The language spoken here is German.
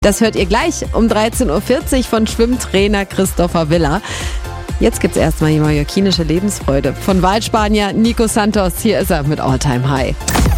Das hört ihr gleich um 13.40 Uhr von Schwimmtrainer Christopher Willer. Jetzt gibt's erstmal die mallorquinische Lebensfreude von Wahlspanier Nico Santos. Hier ist er mit All Time High.